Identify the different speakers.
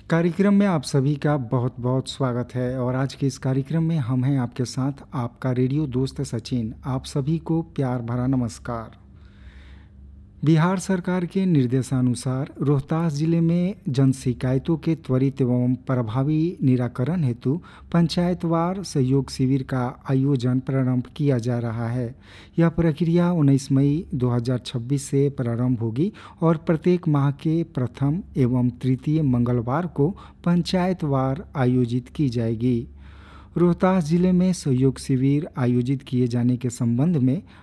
Speaker 1: कार्यक्रम में आप सभी का बहुत बहुत स्वागत है और आज के इस कार्यक्रम में हम हैं आपके साथ आपका रेडियो दोस्त सचिन। आप सभी को प्यार भरा नमस्कार। बिहार सरकार के निर्देशानुसार रोहतास जिले में जन शिकायतों के त्वरित एवं प्रभावी निराकरण हेतु पंचायतवार सहयोग शिविर का आयोजन प्रारंभ किया जा रहा है। यह प्रक्रिया 19 मई 2026 से प्रारंभ होगी और प्रत्येक माह के प्रथम एवं तृतीय मंगलवार को पंचायतवार आयोजित की जाएगी। रोहतास जिले में सहयोग शिविर आयोजित किए जाने के संबंध में